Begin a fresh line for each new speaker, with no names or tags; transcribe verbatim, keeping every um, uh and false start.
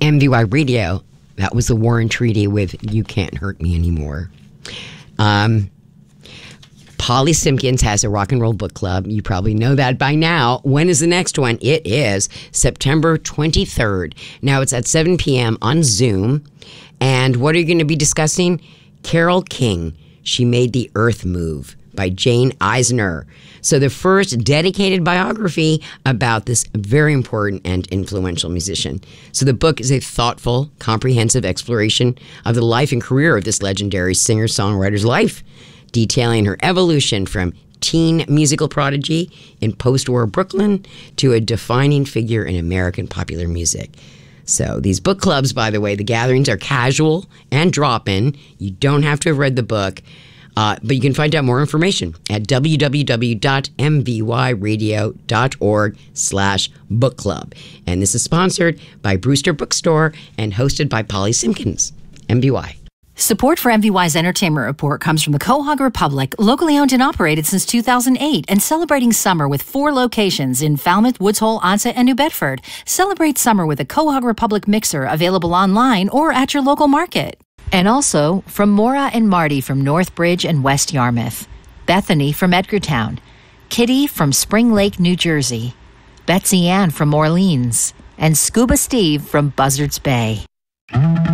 M V Y Radio. That was the Warren Treaty with You Can't Hurt Me Anymore. Um, Polly Simpkins has a rock and roll book club. You probably know that by now. When is the next one? It is September twenty-third. Now it's at seven p.m. on Zoom. And what are you going to be discussing? Carole King. She Made the Earth Move by Jane Eisner. So the first dedicated biography about this very important and influential musician. So the book is a thoughtful, comprehensive exploration of the life and career of this legendary singer-songwriter's life, detailing her evolution from teen musical prodigy in post-war Brooklyn to a defining figure in American popular music. So these book clubs, by the way, the gatherings are casual and drop-in. You don't have to have read the book. Uh, but you can find out more information at www.mvyradio.org slash book club. And this is sponsored by Brewster Bookstore and hosted by Polly Simpkins. M V Y.
Support for M V Y's Entertainment Report comes from the Quahog Republic, locally owned and operated since two thousand eight, and celebrating summer with four locations in Falmouth, Woods Hole, Onset, and New Bedford. Celebrate summer with a Quahog Republic mixer available online or at your local market. And also from Maura and Marty from Northbridge and West Yarmouth, Bethany from Edgartown, Kitty from Spring Lake, New Jersey, Betsy Ann from Orleans, and Scuba Steve from Buzzards Bay.